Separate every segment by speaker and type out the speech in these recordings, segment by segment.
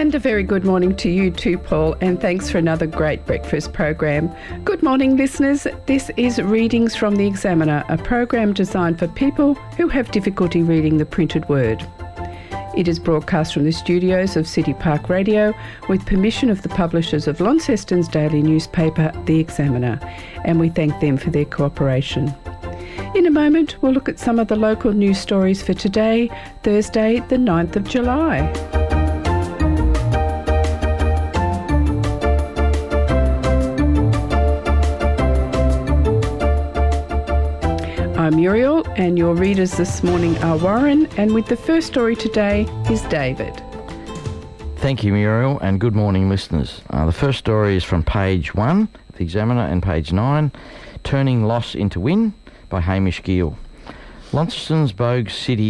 Speaker 1: And a very good morning to you too, Paul, and thanks for another great breakfast program. Good morning, listeners. This is Readings from the Examiner, a program designed for people who have difficulty reading the printed word. It is broadcast from the studios of City Park Radio with permission of the publishers of Launceston's daily newspaper, The Examiner, and we thank them for their cooperation. In a moment, we'll look at some of the local news stories for today, Thursday, the 9th of July. I'm Muriel, and your readers this morning are Warren, and with the first story today is David.
Speaker 2: Thank you, Muriel, and good morning, listeners. The first story is from page 1 of the Examiner and page 9, Turning Loss into Win by Hamish Gill. Launceston Bogues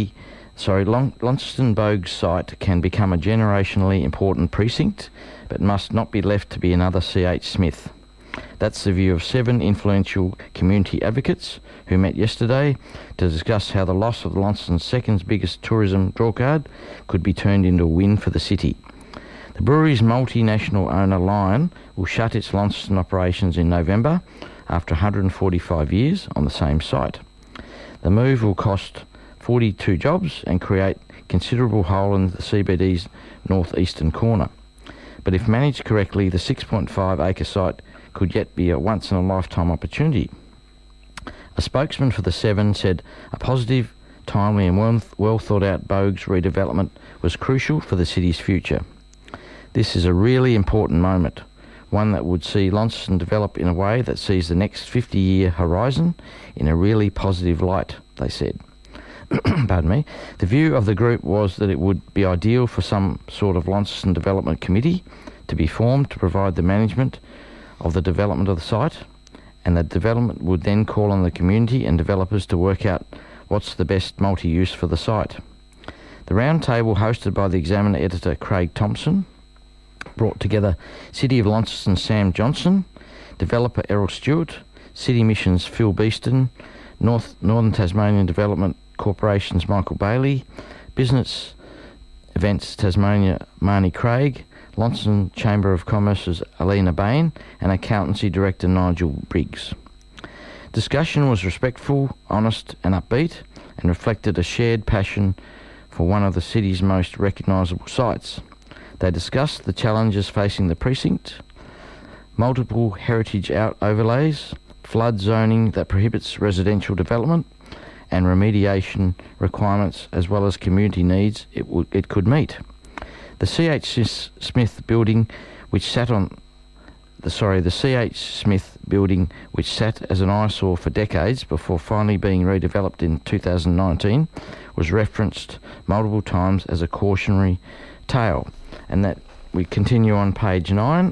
Speaker 2: site can become a generationally important precinct, but must not be left to be another C.H. Smith. That's the view of 7 influential community advocates who met yesterday to discuss how the loss of Launceston's second biggest tourism drawcard could be turned into a win for the city. The brewery's multinational owner Lion will shut its Launceston operations in November after 145 years on the same site. The move will cost 42 jobs and create considerable hole in the CBD's northeastern corner. But if managed correctly, the 6.5 acre site could yet be a once-in-a-lifetime opportunity. A spokesman for the 7 said a positive, timely and well thought-out Bogues redevelopment was crucial for the city's future. This is a really important moment, one that would see Launceston develop in a way that sees the next 50-year horizon in a really positive light, they said. Pardon me. The view of the group was that it would be ideal for some sort of Launceston Development Committee to be formed to provide the management of the development of the site, and that development would then call on the community and developers to work out what's the best multi-use for the site. The round table, hosted by the Examiner editor Craig Thompson, brought together City of Launceston Sam Johnson, developer Errol Stewart, City Missions Phil Beeston, Northern Tasmanian Development Corporation's Michael Bailey, Business Events Tasmania Marnie Craig, Launceston Chamber of Commerce's Alina Bain, and Accountancy Director Nigel Briggs. Discussion was respectful, honest and upbeat, and reflected a shared passion for one of the city's most recognisable sites. They discussed the challenges facing the precinct, multiple heritage overlays, flood zoning that prohibits residential development, and remediation requirements, as well as community needs it could meet. The C.H. Smith building, which sat as an eyesore for decades before finally being redeveloped in 2019, was referenced multiple times as a cautionary tale. And that we continue on page 9.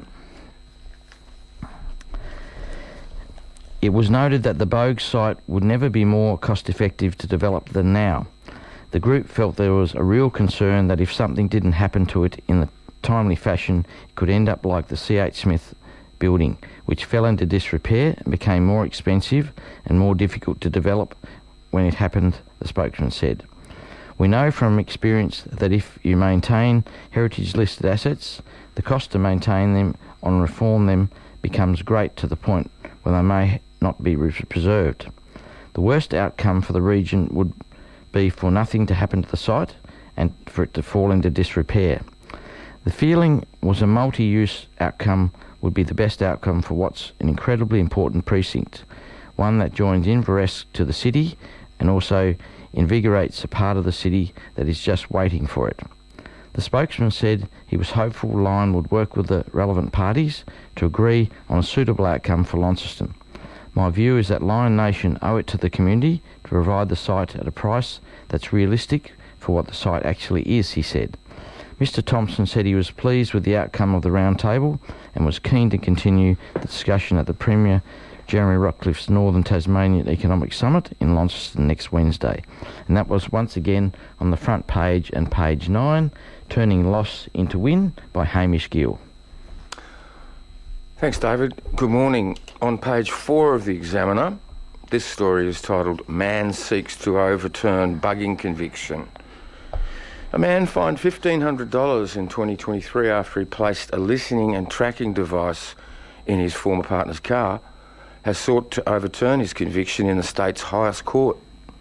Speaker 2: It was noted that the Bogues site would never be more cost-effective to develop than now. The group felt there was a real concern that if something didn't happen to it in a timely fashion, it could end up like the C.H. Smith building, which fell into disrepair and became more expensive and more difficult to develop when it happened, the spokesman said. We know from experience that if you maintain heritage-listed assets, the cost to maintain them and reform them becomes great to the point where they may not be preserved. The worst outcome for the region would be for nothing to happen to the site and for it to fall into disrepair. The feeling was a multi-use outcome would be the best outcome for what's an incredibly important precinct, one that joins Inveresk to the city and also invigorates a part of the city that is just waiting for it. The spokesman said he was hopeful Lion would work with the relevant parties to agree on a suitable outcome for Launceston. My view is that Lion Nation owe it to the community to provide the site at a price that's realistic for what the site actually is, he said. Mr Thompson said he was pleased with the outcome of the round table and was keen to continue the discussion at the Premier Jeremy Rockcliffe's Northern Tasmanian Economic Summit in Launceston next Wednesday. And that was once again on the front page and page 9, Turning Loss into Win by Hamish Gill.
Speaker 3: Thanks, David. Good morning. On page 4 of the Examiner, this story is titled Man Seeks to Overturn Bugging Conviction. A man fined $1,500 in 2023 after he placed a listening and tracking device in his former partner's car has sought to overturn his conviction in the state's highest court.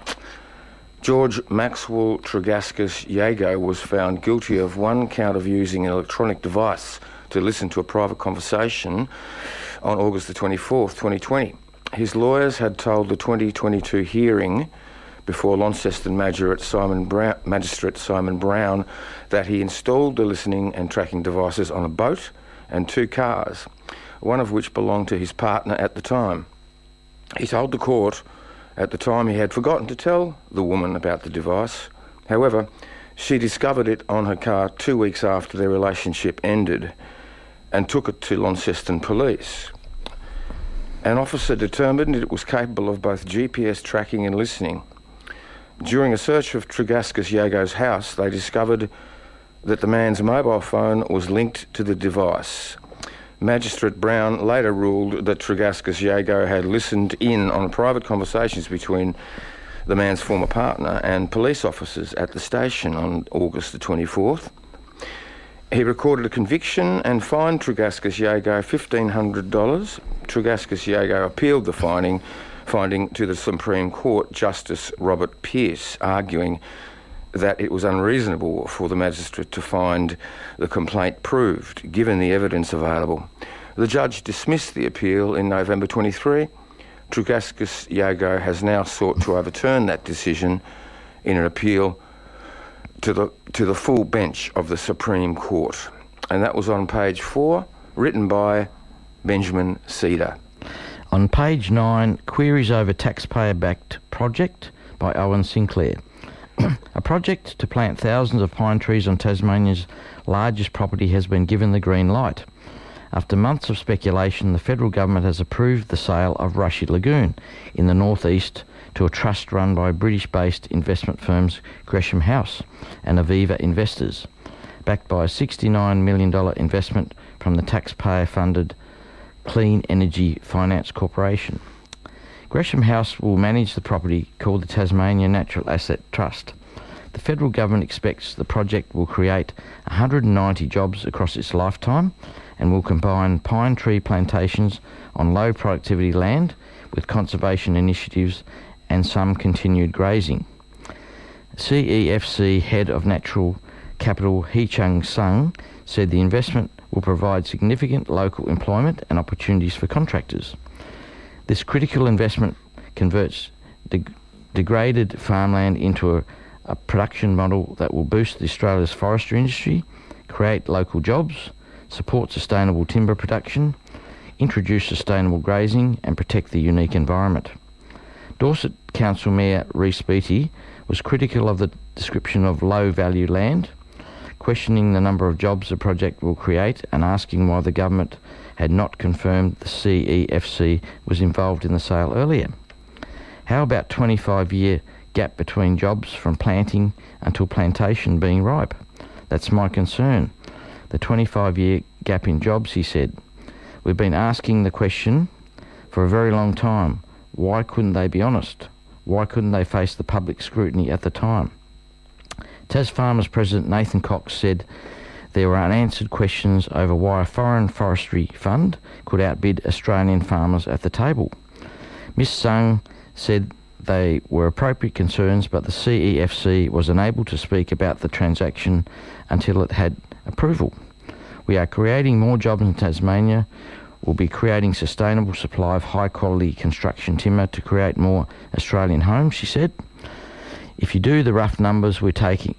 Speaker 3: George Maxwell Tregaskis Yago was found guilty of one count of using an electronic device to listen to a private conversation on August the 24th, 2020. His lawyers had told the 2022 hearing before Launceston Magistrate Simon Brown that he installed the listening and tracking devices on a boat and 2 cars, one of which belonged to his partner at the time. He told the court at the time he had forgotten to tell the woman about the device. However, she discovered it on her car 2 weeks after their relationship ended and took it to Launceston Police. An officer determined it was capable of both GPS tracking and listening. During a search of Tregaskis Yago's house, they discovered that the man's mobile phone was linked to the device. Magistrate Brown later ruled that Tregaskis Yago had listened in on private conversations between the man's former partner and police officers at the station on August the 24th. He recorded a conviction and fined Tregaskis Yago $1,500. Tregaskis Yago appealed the finding to the Supreme Court Justice Robert Pearce, arguing that it was unreasonable for the magistrate to find the complaint proved, given the evidence available. The judge dismissed the appeal in November 23. Tregaskis Yago has now sought to overturn that decision in an appeal to the full bench of the Supreme Court. And that was on page 4, written by Benjamin Cedar.
Speaker 2: On page 9, queries over taxpayer-backed project by Owen Sinclair. A project to plant thousands of pine trees on Tasmania's largest property has been given the green light. After months of speculation, the federal government has approved the sale of Rushy Lagoon in the northeast to a trust run by British-based investment firms Gresham House and Aviva Investors, backed by a $69 million investment from the taxpayer-funded Clean Energy Finance Corporation. Gresham House will manage the property called the Tasmania Natural Asset Trust. The federal government expects the project will create 190 jobs across its lifetime and will combine pine tree plantations on low productivity land with conservation initiatives and some continued grazing. CEFC Head of Natural Capital Hee Chung Sung said the investment will provide significant local employment and opportunities for contractors. This critical investment converts degraded farmland into a production model that will boost Australia's forestry industry, create local jobs, support sustainable timber production, introduce sustainable grazing and protect the unique environment. Dorset Council Mayor Rhys Beattie was critical of the description of low-value land, questioning the number of jobs the project will create and asking why the government had not confirmed the CEFC was involved in the sale earlier. How about 25-year gap between jobs from planting until plantation being ripe? That's my concern. The 25-year gap in jobs, he said. We've been asking the question for a very long time. Why couldn't they be honest? Why couldn't they face the public scrutiny at the time? Tasfarmers President Nathan Cox said there were unanswered questions over why a foreign forestry fund could outbid Australian farmers at the table. Ms Sung said they were appropriate concerns, but the CEFC was unable to speak about the transaction until it had approval. We are creating more jobs in Tasmania. We'll be creating sustainable supply of high-quality construction timber to create more Australian homes, she said. If you do the rough numbers, we're talking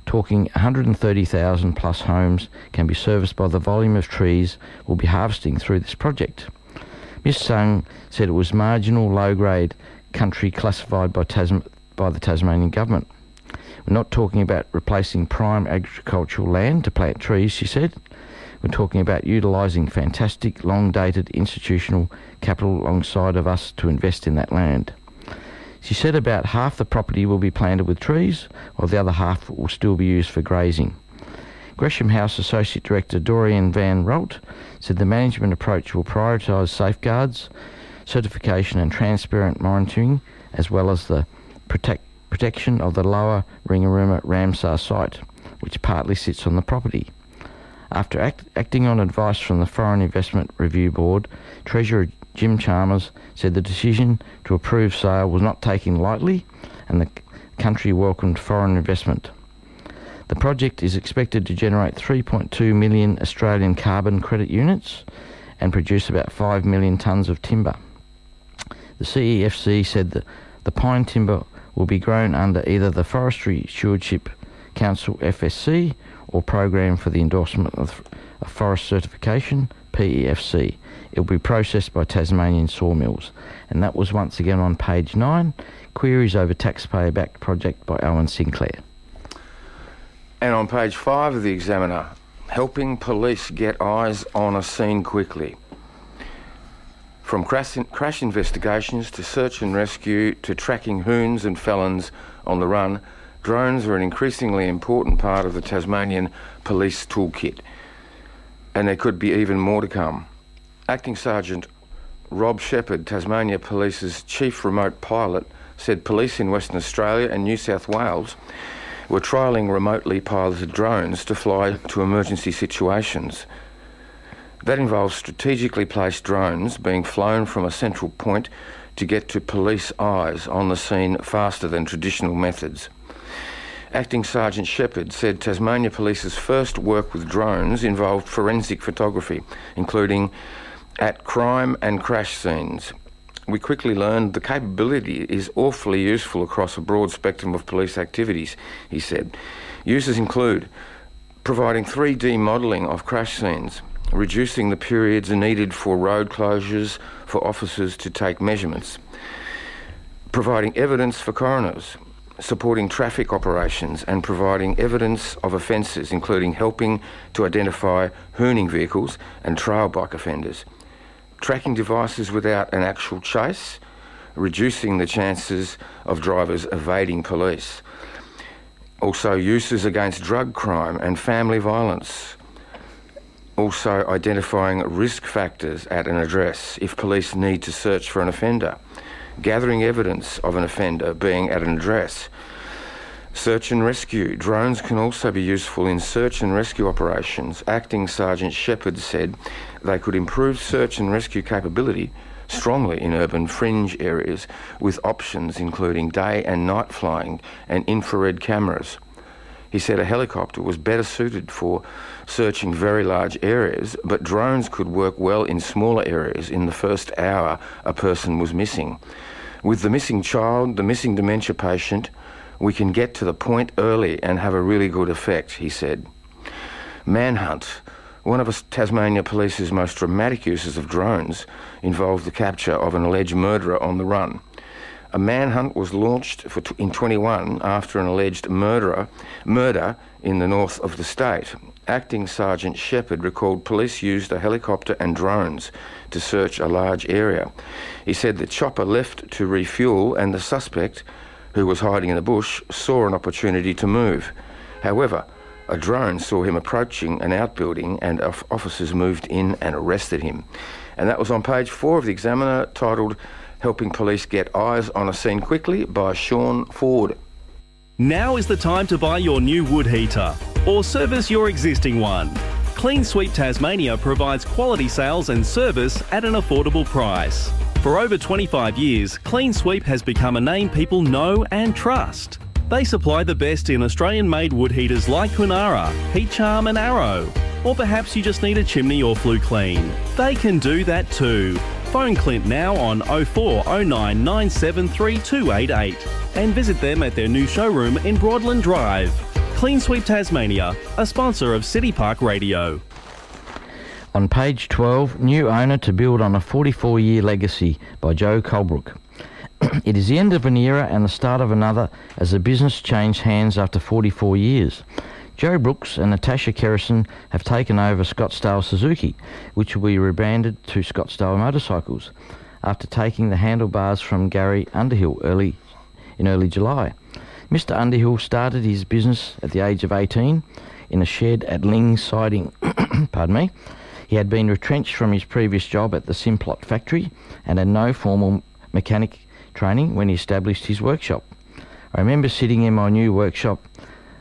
Speaker 2: 130,000 plus homes can be serviced by the volume of trees we'll be harvesting through this project. Ms Sung said it was marginal, low-grade country classified by the Tasmanian government. We're not talking about replacing prime agricultural land to plant trees, she said. We're talking about utilising fantastic, long-dated institutional capital alongside of us to invest in that land. She said about half the property will be planted with trees, while the other half will still be used for grazing. Gresham House Associate Director Dorian Van Rolt said the management approach will prioritise safeguards, certification and transparent monitoring, as well as the protection of the lower Ringarooma Ramsar site. which partly sits on the property. After acting on advice from the Foreign Investment Review Board, Treasurer Jim Chalmers said the decision to approve sale was not taken lightly and the country welcomed foreign investment. The project is expected to generate 3.2 million Australian carbon credit units and produce about 5 million tonnes of timber. The CEFC said that the pine timber will be grown under either the Forestry Stewardship Council FSC or Program for the Endorsement of Forest Certification PEFC. It will be processed by Tasmanian sawmills. And that was once again on page 9, Queries over Taxpayer-Backed Project by Owen Sinclair.
Speaker 3: And on page 5 of the Examiner, helping police get eyes on a scene quickly. From crash investigations to search and rescue to tracking hoons and felons on the run, drones are an increasingly important part of the Tasmanian police toolkit. And there could be even more to come. Acting Sergeant Rob Shepherd, Tasmania Police's chief remote pilot, said police in Western Australia and New South Wales were trialling remotely piloted drones to fly to emergency situations. That involves strategically placed drones being flown from a central point to get to police eyes on the scene faster than traditional methods. Acting Sergeant Shepherd said Tasmania Police's first work with drones involved forensic photography, including at crime and crash scenes. We quickly learned the capability is awfully useful across a broad spectrum of police activities, he said. Uses include providing 3D modelling of crash scenes, reducing the periods needed for road closures for officers to take measurements, providing evidence for coroners, supporting traffic operations and providing evidence of offences, including helping to identify hooning vehicles and trail bike offenders, tracking devices without an actual chase, reducing the chances of drivers evading police. Also uses against drug crime and family violence. Also identifying risk factors at an address if police need to search for an offender. Gathering evidence of an offender being at an address. Search and rescue. Drones can also be useful in search and rescue operations. Acting Sergeant Shepherd said they could improve search and rescue capability strongly in urban fringe areas with options including day and night flying and infrared cameras. He said a helicopter was better suited for searching very large areas, but drones could work well in smaller areas in the first hour a person was missing. With the missing child, the missing dementia patient, we can get to the point early and have a really good effect, he said. Manhunt. One of Tasmania Police's most dramatic uses of drones involved the capture of an alleged murderer on the run. A manhunt was launched in 21 after an alleged murder in the north of the state. Acting Sergeant Shepherd recalled police used a helicopter and drones to search a large area. He said the chopper left to refuel and the suspect, who was hiding in the bush, saw an opportunity to move. However, a drone saw him approaching an outbuilding and officers moved in and arrested him. And that was on page 4 of the Examiner, titled Helping Police Get Eyes on a Scene Quickly by Sean Ford.
Speaker 4: Now is the time to buy your new wood heater or service your existing one. Clean Sweep Tasmania provides quality sales and service at an affordable price. For over 25 years, Clean Sweep has become a name people know and trust. They supply the best in Australian-made wood heaters like Kunara, Heat Charm and Arrow. Or perhaps you just need a chimney or flue clean. They can do that too. Phone Clint now on 0409 973 288 and visit them at their new showroom in Broadland Drive. Clean Sweep Tasmania, a sponsor of City Park Radio.
Speaker 2: On page 12, New Owner to Build on a 44-Year Legacy by Joe Colebrook. It is the end of an era and the start of another as the business changed hands after 44 years. Joe Brooks and Natasha Kerrison have taken over Scottsdale Suzuki, which will be rebranded to Scottsdale Motorcycles, after taking the handlebars from Gary Underhill in early July. Mr. Underhill started his business at the age of 18 in a shed at Ling Siding. Pardon me. He had been retrenched from his previous job at the Simplot factory and had no formal mechanic training when he established his workshop. I remember sitting in my new workshop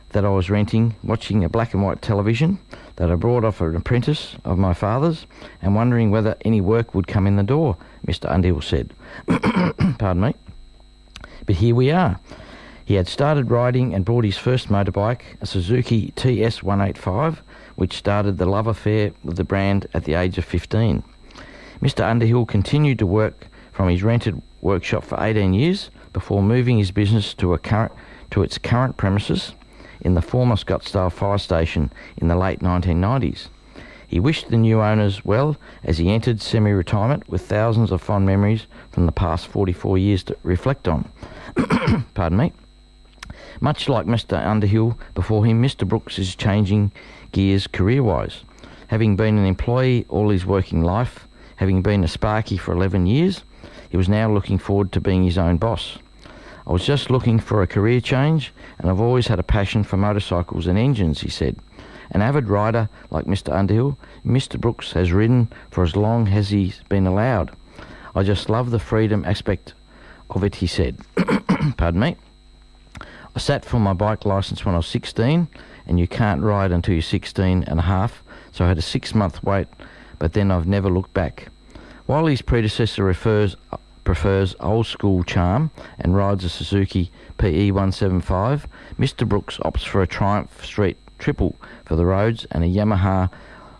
Speaker 2: that I was renting, watching a black and white television that I brought off an apprentice of my father's and wondering whether any work would come in the door, Mr. Underhill said. Pardon me. But here we are. He had started riding and bought his first motorbike, a Suzuki TS185, which started the love affair with the brand at the age of 15. Mr. Underhill continued to work from his rented workshop for 18 years before moving his business to its current premises in the former Scottsdale Fire Station in the late 1990s. He wished the new owners well as he entered semi-retirement with thousands of fond memories from the past 44 years to reflect on. Pardon me. Much like Mr. Underhill before him, Mr. Brooks is changing gears career-wise. Having been an employee all his working life, having been a Sparky for 11 years, he was now looking forward to being his own boss. I was just looking for a career change, and I've always had a passion for motorcycles and engines, he said. An avid rider like Mr. Underhill, Mr. Brooks has ridden for as long as he's been allowed. I just love the freedom aspect of it, he said. Pardon me. I sat for my bike licence when I was 16, and you can't ride until you're 16 and a half, so I had a 6-month wait, but then I've never looked back. While his predecessor prefers old school charm and rides a Suzuki PE175, Mr. Brooks opts for a Triumph Street Triple for the roads and a Yamaha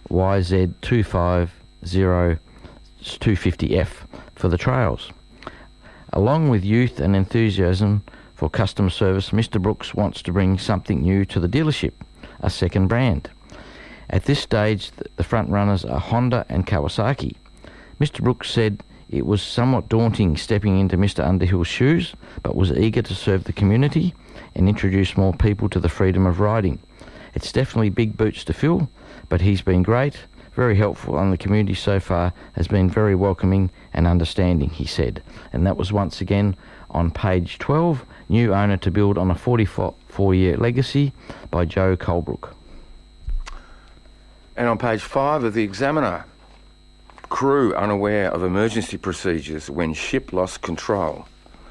Speaker 2: YZ250F for the trails. Along with youth and enthusiasm for customer service, Mr. Brooks wants to bring something new to the dealership, a second brand. At this stage, the front runners are Honda and Kawasaki. Mr. Brooks said it was somewhat daunting stepping into Mr. Underhill's shoes, but was eager to serve the community and introduce more people to the freedom of riding. It's definitely big boots to fill, but he's been great, very helpful, and the community so far has been very welcoming and understanding, he said. And that was once again on page 12, New Owner to Build on a 44-year Legacy by Joe Colebrook.
Speaker 3: And on page 5 of the Examiner, crew unaware of emergency procedures when ship lost control.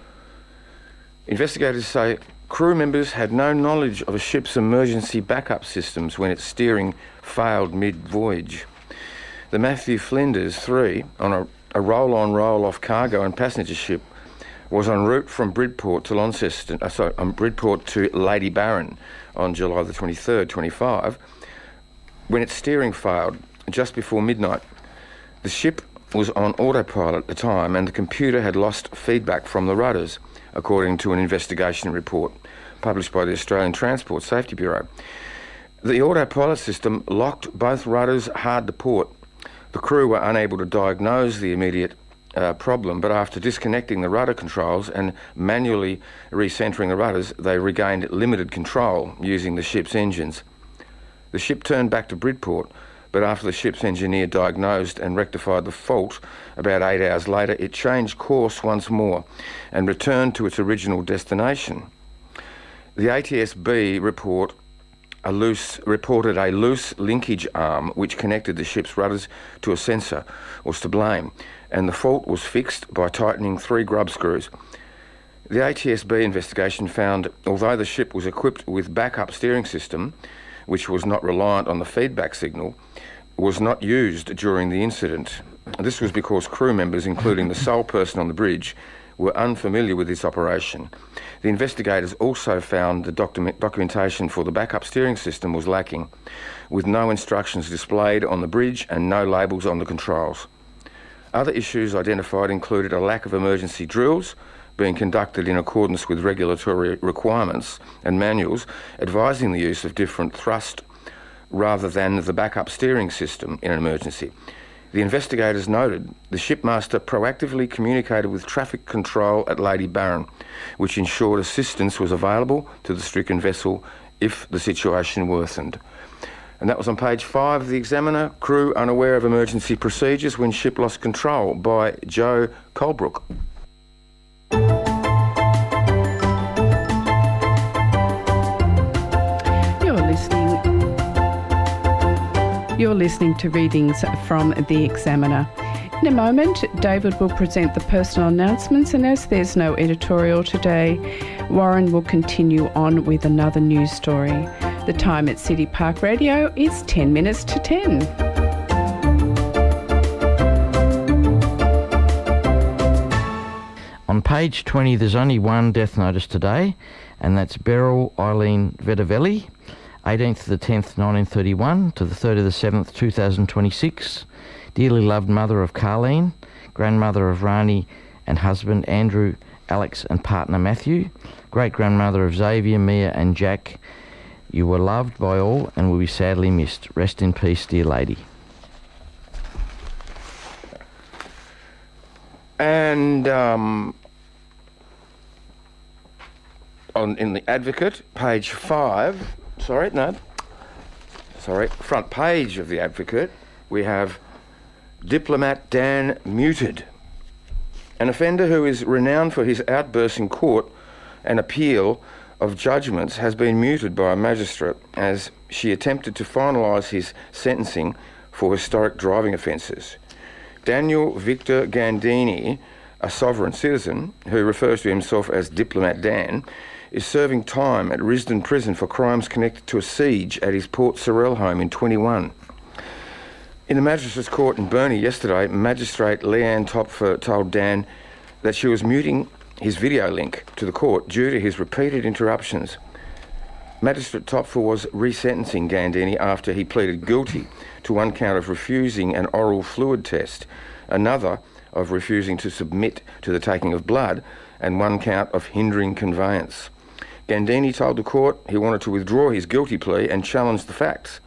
Speaker 3: Investigators say crew members had no knowledge of a ship's emergency backup systems when its steering failed mid-voyage. The Matthew Flinders 3, on a roll-on, roll-off cargo and passenger ship, was en route from Bridport to Bridport to Lady Baron on July the 23rd, 25, when its steering failed just before midnight. The ship was on autopilot at the time, and the computer had lost feedback from the rudders, according to an investigation report published by the Australian Transport Safety Bureau. The autopilot system locked both rudders hard to port. The crew were unable to diagnose the immediate problem, but after disconnecting the rudder controls and manually recentering the rudders, they regained limited control using the ship's engines. The ship turned back to Bridport, but after the ship's engineer diagnosed and rectified the fault, about 8 hours later, it changed course once more and returned to its original destination. The ATSB reported a loose linkage arm which connected the ship's rudders to a sensor was to blame, and the fault was fixed by tightening 3 grub screws. The ATSB investigation found, although the ship was equipped with backup steering system, which was not reliant on the feedback signal, was not used during the incident. This was because crew members, including the sole person on the bridge, were unfamiliar with this operation. The investigators also found the documentation for the backup steering system was lacking, with no instructions displayed on the bridge and no labels on the controls. Other issues identified included a lack of emergency drills being conducted in accordance with regulatory requirements and manuals advising the use of different thrust rather than the backup steering system in an emergency. The investigators noted the shipmaster proactively communicated with traffic control at Lady Baron, which ensured assistance was available to the stricken vessel if the situation worsened. And that was on page 5 of the Examiner, Crew Unaware of Emergency Procedures When Ship Lost Control by Joe Colebrook.
Speaker 1: You're listening to readings from The Examiner. In a moment, David will present the personal announcements, and as there's no editorial today, Warren will continue on with another news story. The time at City Park Radio is 10 minutes to 10.
Speaker 2: On page 20, there's only one death notice today, and that's Beryl Eileen Vedavelli, 18th of the 10th, 1931 to the 3rd of the 7th, 2026. Dearly loved mother of Carleen, grandmother of Rani and husband Andrew, Alex and partner Matthew, great-grandmother of Xavier, Mia and Jack. You were loved by all and will be sadly missed. Rest in peace, dear lady.
Speaker 3: And in the Advocate, page 5, front page of the Advocate, we have Diplomat Dan muted. An offender who is renowned for his outbursts in court and appeal of judgments has been muted by a magistrate as she attempted to finalise his sentencing for historic driving offences. Daniel Victor Gandini, a sovereign citizen who refers to himself as Diplomat Dan, is serving time at Risdon Prison for crimes connected to a siege at his Port Sorell home in 21. In the Magistrates Court in Burnie yesterday, Magistrate Leanne Topfer told Dan that she was muting his video link to the court due to his repeated interruptions. Magistrate Topfer was resentencing Gandini after he pleaded guilty to one count of refusing an oral fluid test, another of refusing to submit to the taking of blood, and one count of hindering conveyance. Gandini told the court he wanted to withdraw his guilty plea and challenge the facts.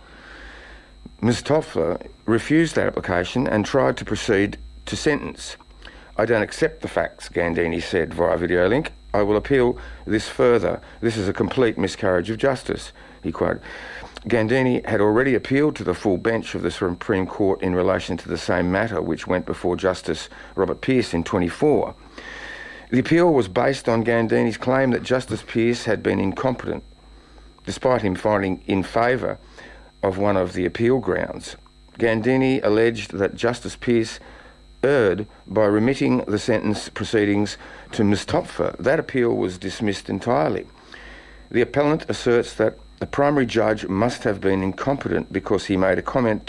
Speaker 3: Ms. Topfer refused that application and tried to proceed to sentence. I don't accept the facts, Gandini said via video link. I will appeal this further. This is a complete miscarriage of justice, he quoted. Gandini had already appealed to the full bench of the Supreme Court in relation to the same matter, which went before Justice Robert Pearce in 24. The appeal was based on Gandini's claim that Justice Pearce had been incompetent, despite him finding in favour of one of the appeal grounds. Gandini alleged that Justice Pearce erred by remitting the sentence proceedings to Ms. Topfer. That appeal was dismissed entirely. The appellant asserts that the primary judge must have been incompetent because he made a comment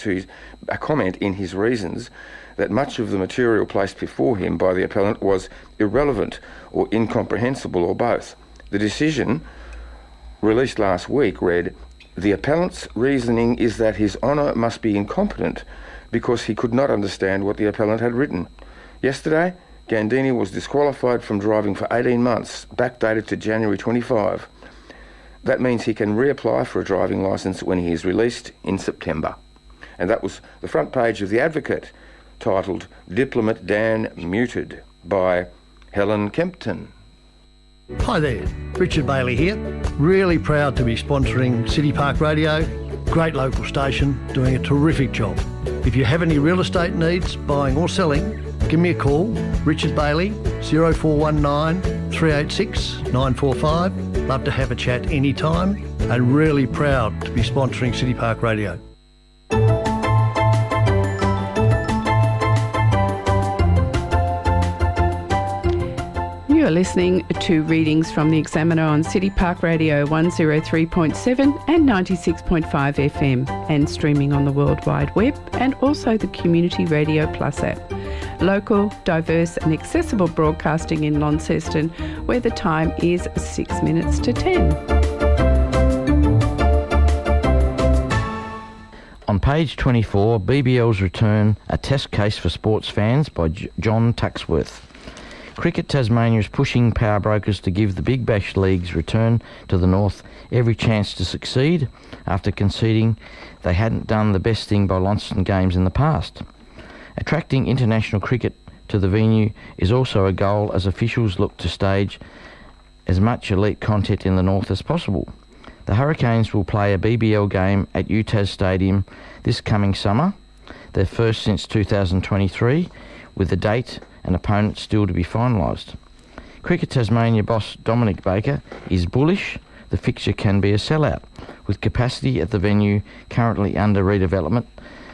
Speaker 3: in his reasons that much of the material placed before him by the appellant was irrelevant or incomprehensible or both. The decision, released last week, read, "The appellant's reasoning is that His Honour must be incompetent because he could not understand what the appellant had written. Yesterday, Gandini was disqualified from driving for 18 months, backdated to January 25. That means he can reapply for a driving licence when he is released in September." And that was the front page of The Advocate, titled Diplomat Dan Muted, by Helen Kempton.
Speaker 5: Hi there, Richard Bailey here. Really proud to be sponsoring City Park Radio. Great local station, doing a terrific job. If you have any real estate needs, buying or selling, give me a call, Richard Bailey, 0419 386 945. Love to have a chat anytime, and really proud to be sponsoring City Park Radio.
Speaker 1: You are listening to readings from the Examiner on City Park Radio 103.7 and 96.5 FM, and streaming on the World Wide Web and also the Community Radio Plus app. Local, diverse and accessible broadcasting in Launceston, where the time is 6 minutes to 10.
Speaker 2: On page 24, BBL's return, a test case for sports fans, by John Tuxworth. Cricket Tasmania is pushing power brokers to give the Big Bash League's return to the north every chance to succeed after conceding they hadn't done the best thing by Launceston games in the past. Attracting international cricket to the venue is also a goal as officials look to stage as much elite content in the north as possible. The Hurricanes will play a BBL game at UTAS Stadium this coming summer, their first since 2023, with the date and opponent still to be finalised. Cricket Tasmania boss Dominic Baker is bullish the fixture can be a sellout, with capacity at the venue currently under redevelopment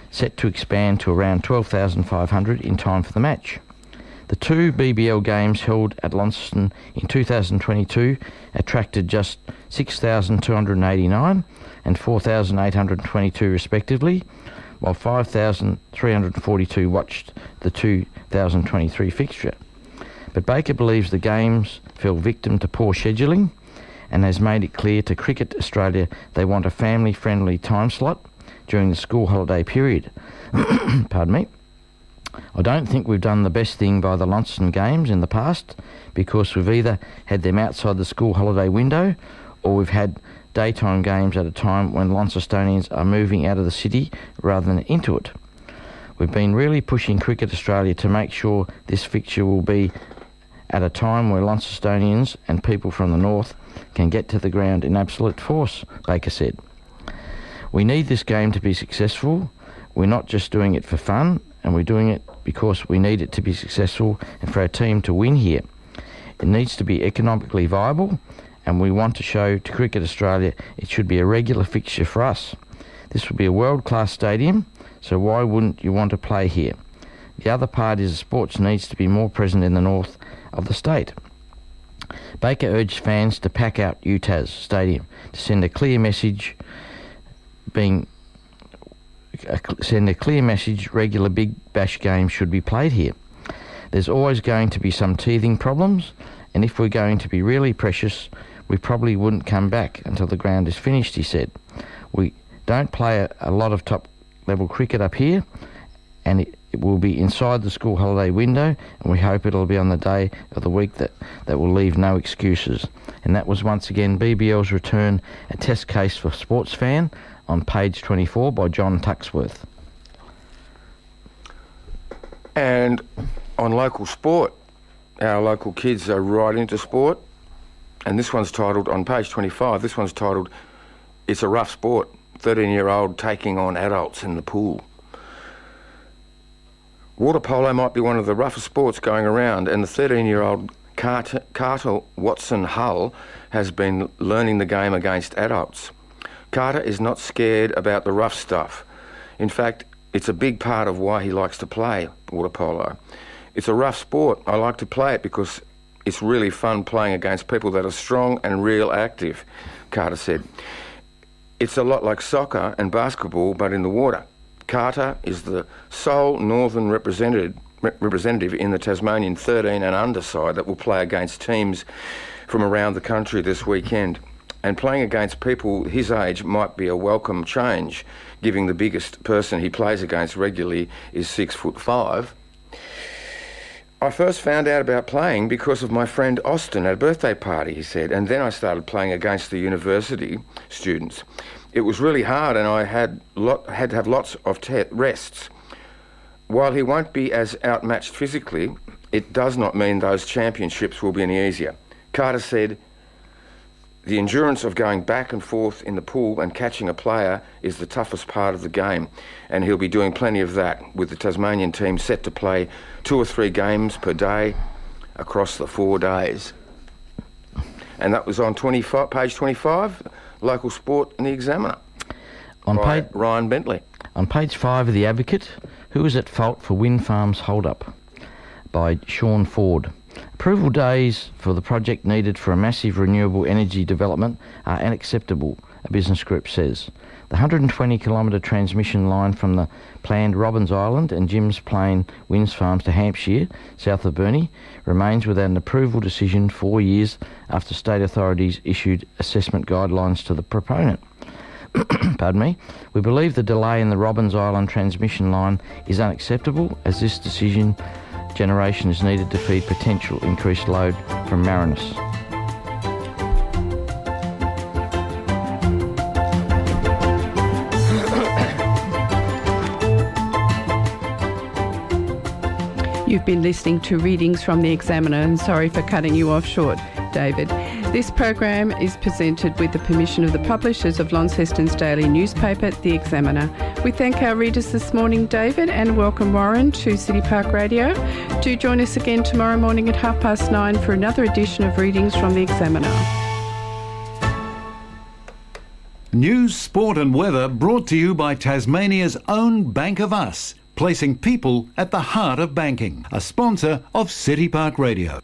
Speaker 2: set to expand to around 12,500 in time for the match. The two BBL games held at Launceston in 2022 attracted just 6,289 and 4,822 respectively, while 5,342 watched the 2023 fixture. But Baker believes the games fell victim to poor scheduling and has made it clear to Cricket Australia they want a family-friendly time slot during the school holiday period. Pardon me. I don't think we've done the best thing by the Launceston games in the past, because we've either had them outside the school holiday window or we've had daytime games at a time when Launcestonians are moving out of the city rather than into it. We've been really pushing Cricket Australia to make sure this fixture will be at a time where Launcestonians and people from the north can get to the ground in absolute force, Baker said. We need this game to be successful. We're not just doing it for fun, and we're doing it because we need it to be successful and for our team to win here. It needs to be economically viable, and we want to show to Cricket Australia it should be a regular fixture for us. This will be a world-class stadium, so why wouldn't you want to play here? The other part is sports needs to be more present in the north of the state. Baker urged fans to pack out UTAS Stadium to send a clear message regular Big Bash games should be played here. There's always going to be some teething problems, and if we're going to be really precious, we probably wouldn't come back until the ground is finished, he said. We don't play a lot of top-level cricket up here, and it will be inside the school holiday window, and we hope it'll be on the day of the week that will leave no excuses. And that was once again BBL's return, a test case for sports fan, on page 24 by John Tuxworth.
Speaker 3: And on local sport, our local kids are right into sport, and this one's titled, on page 25, this one's titled, It's a Rough Sport, 13-year-old taking on adults in the pool. Water polo might be one of the roughest sports going around, and the 13-year-old Carter Watson Hull has been learning the game against adults. Carter is not scared about the rough stuff. In fact, it's a big part of why he likes to play water polo. It's a rough sport. I like to play it because it's really fun playing against people that are strong and real active, Carter said. It's a lot like soccer and basketball, but in the water. Carter is the sole northern representative in the Tasmanian 13 and under side that will play against teams from around the country this weekend. And playing against people his age might be a welcome change, given the biggest person he plays against regularly is 6'5". I first found out about playing because of my friend Austin at a birthday party, he said, and then I started playing against the university students. It was really hard, and I had to have lots of rests. While he won't be as outmatched physically, it does not mean those championships will be any easier. Carter said, the endurance of going back and forth in the pool and catching a player is the toughest part of the game, and he'll be doing plenty of that, with the Tasmanian team set to play 2 or 3 games per day across the 4 days. And that was on page 25, local sport in the Examiner, by Ryan Bentley.
Speaker 2: On page 5 of The Advocate, who is at fault for Wind Farms hold-up, by Sean Ford. Approval days for the project needed for a massive renewable energy development are unacceptable, a business group says. The 120-kilometre transmission line from the planned Robbins Island and Jim's Plain wind farms to Hampshire, south of Burnie, remains without an approval decision 4 years after state authorities issued assessment guidelines to the proponent. Pardon me. We believe the delay in the Robbins Island transmission line is unacceptable, as this decision generation is needed to feed potential increased load from Marinus.
Speaker 1: You've been listening to readings from the Examiner, and sorry for cutting you off short, David. This program is presented with the permission of the publishers of Launceston's daily newspaper, The Examiner. We thank our readers this morning, David, and welcome Warren to City Park Radio. Do join us again tomorrow morning at 9:30 for another edition of Readings from the Examiner.
Speaker 6: News, sport and weather brought to you by Tasmania's own Bank of Us, placing people at the heart of banking. A sponsor of City Park Radio.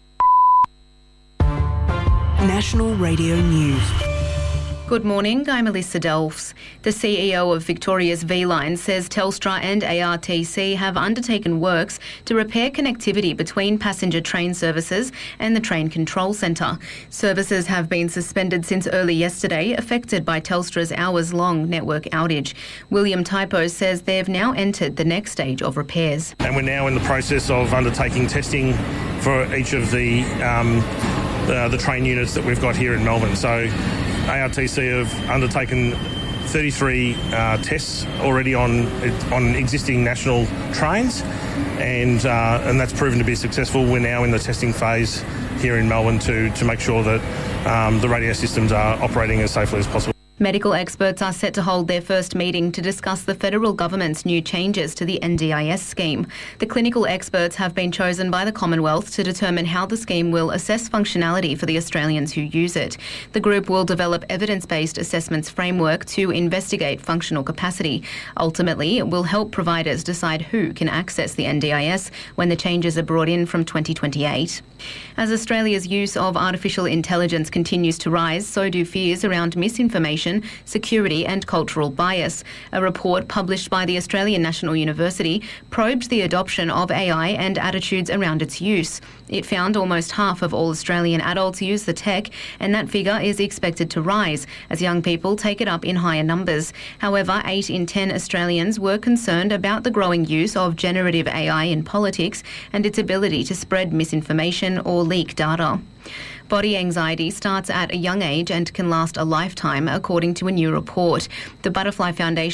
Speaker 7: National Radio News.
Speaker 8: Good morning, I'm Melissa Delfs. The CEO of Victoria's V-Line says Telstra and ARTC have undertaken works to repair connectivity between passenger train services and the train control centre. Services have been suspended since early yesterday, affected by Telstra's hours-long network outage. William Typo says they've now entered the next stage of repairs.
Speaker 9: And we're now in the process of undertaking testing for each of the train units that we've got here in Melbourne. So ARTC have undertaken 33 tests already on existing national trains, and that's proven to be successful. We're now in the testing phase here in Melbourne to make sure that the radio systems are operating as safely as possible.
Speaker 8: Medical experts are set to hold their first meeting to discuss the federal government's new changes to the NDIS scheme. The clinical experts have been chosen by the Commonwealth to determine how the scheme will assess functionality for the Australians who use it. The group will develop evidence-based assessments framework to investigate functional capacity. Ultimately, it will help providers decide who can access the NDIS when the changes are brought in from 2028. As Australia's use of artificial intelligence continues to rise, so do fears around misinformation, security and cultural bias. A report published by the Australian National University probed the adoption of AI and attitudes around its use. It found almost half of all Australian adults use the tech, and that figure is expected to rise as young people take it up in higher numbers. However, 8 in 10 Australians were concerned about the growing use of generative AI in politics and its ability to spread misinformation or leak data. Body anxiety starts at a young age and can last a lifetime, according to a new report. The Butterfly Foundation